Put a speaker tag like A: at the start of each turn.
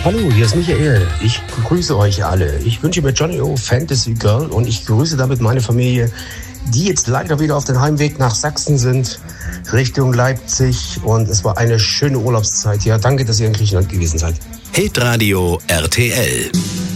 A: Hallo, hier ist Michael. Ich grüße euch alle. Ich wünsche mir Johnny O. Fantasy Girl und ich grüße damit meine Familie, die jetzt leider wieder auf dem Heimweg nach Sachsen sind, Richtung Leipzig. Und es war eine schöne Urlaubszeit. Ja, danke, dass ihr in Griechenland gewesen seid.
B: Hitradio RTL.